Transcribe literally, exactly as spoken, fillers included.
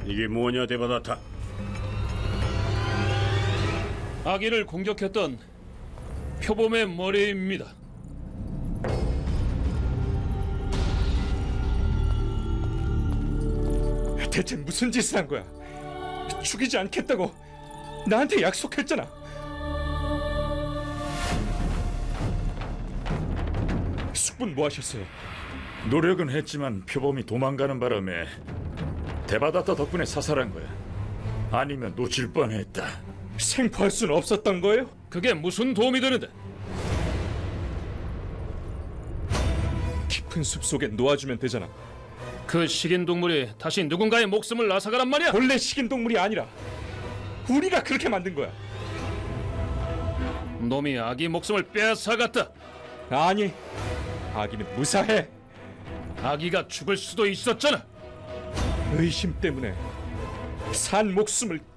이게 뭐냐, 데바다타? 아기를 공격했던 표범의 머리입니다. 대체 무슨 짓을 한 거야? 죽이지 않겠다고 나한테 약속했잖아. 숙분 뭐 하셨어요? 노력은 했지만 표범이 도망가는 바람에 데바다타 덕분에 사살한 거야. 아니면 놓칠 뻔했다. 생포할 수는 없었던 거예요? 그게 무슨 도움이 되는데? 깊은 숲 속에 놓아주면 되잖아. 그 식인 동물이 다시 누군가의 목숨을 앗아가란 말이야? 본래 식인 동물이 아니라 우리가 그렇게 만든 거야. 놈이 아기 목숨을 빼앗아갔다. 아니, 아기는 무사해. 아기가 죽을 수도 있었잖아. 의심 때문에 산 목숨을